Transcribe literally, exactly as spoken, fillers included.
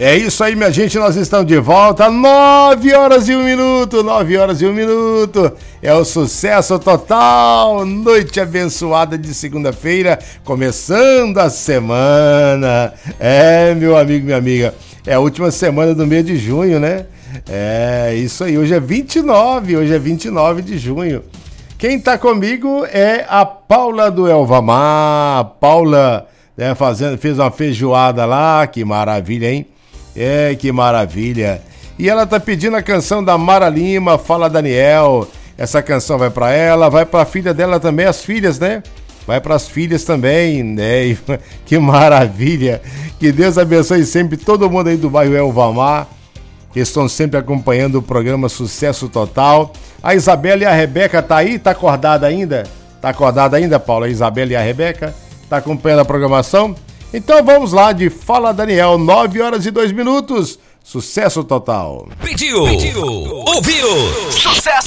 É isso aí, minha gente, nós estamos de volta, nove horas e um minuto, nove horas e um minuto, é o sucesso total, noite abençoada de segunda-feira, começando a semana, é, meu amigo, minha amiga, é a última semana do mês de junho, né? É, isso aí, hoje é vinte e nove, hoje é vinte e nove de junho. Quem tá comigo é a Paula do Elvamar, a Paula, né, fazendo, fez uma feijoada lá, que maravilha, hein? É, que maravilha. E ela tá pedindo a canção da Mara Lima, Fala Daniel. Essa canção vai pra ela, vai pra filha dela também, as filhas, né? Vai pras filhas também, né? E, que maravilha. Que Deus abençoe sempre todo mundo aí do bairro Elvamar, que estão sempre acompanhando o programa Sucesso Total. A Isabela e a Rebeca tá aí? Tá acordada ainda? Tá acordada ainda, Paula? A Isabela e a Rebeca? Tá acompanhando a programação? Então vamos lá de Fala Daniel, nove horas e dois minutos. Sucesso total. Pediu, Pediu. ouviu, sucesso.